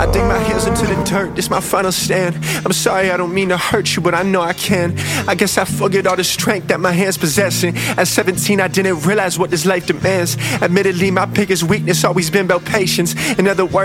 I dig my heels into the dirt, this my final stand. I'm sorry, I don't mean to hurt you, but I know I can. I guess I forget all the strength that my hands possessing. At 17, I didn't realize what this life demands. Admittedly, my biggest weakness always been about patience. In other words,